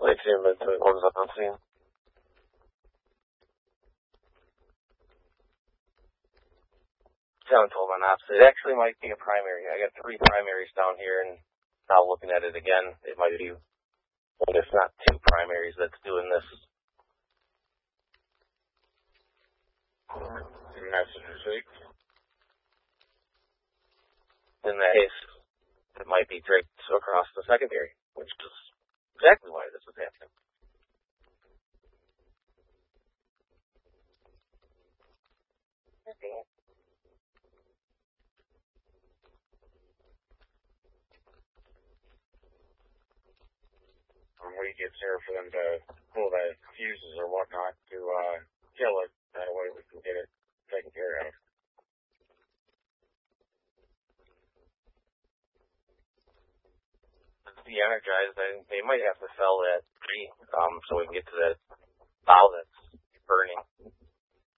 Efectivamente, vamos à próxima. Down 12 on opposite. It actually might be a primary. I got 3 primaries down here, and now looking at it again, it might be one, if not 2 primaries that's doing this. Message received. In that case, it might be draped across the secondary, which is exactly why this is happening. Okay. When he gets here for them to pull the fuses or whatnot to kill it, that way we can get it taken care of. To be energized, they might have to sell that tree so we can get to that bow that's